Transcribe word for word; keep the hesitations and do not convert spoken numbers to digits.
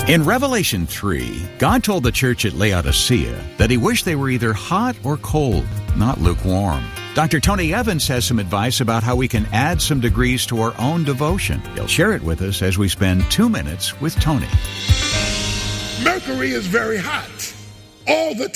In Revelation three, God told the church at Laodicea that he wished they were either hot or cold, not lukewarm. Doctor Tony Evans has some advice about how we can add some degrees to our own devotion. He'll share it with us as we spend two minutes with Tony. Mercury is very hot all the